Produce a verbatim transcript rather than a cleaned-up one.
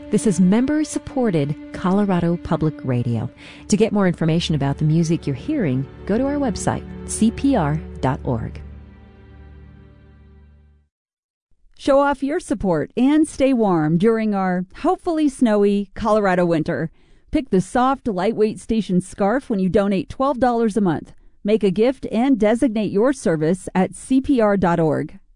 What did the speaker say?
This is member-supported Colorado Public Radio. To get more information about the music you're hearing, go to our website, c p r dot org. Show off your support and stay warm during our hopefully snowy Colorado winter. Pick the soft, lightweight station scarf when you donate twelve dollars a month. Make a gift and designate your service at c p r dot org.